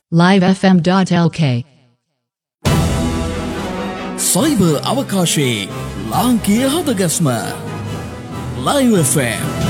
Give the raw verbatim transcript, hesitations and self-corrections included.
live f m dot l k cyber අවකාශයේ ලාංකීය හදගස්ම Live F M